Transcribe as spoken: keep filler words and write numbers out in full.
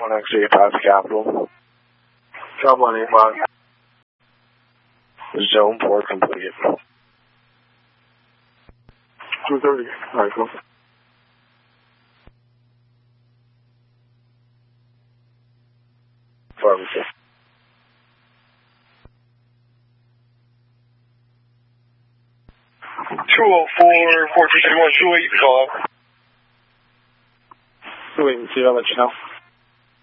one X eight five Capital. Job one eight five. Zone four complete. two thirty. Alright, cool. Pharmacy. two oh four, four two three one, two eight, call up. Wait and see, I'll let you know.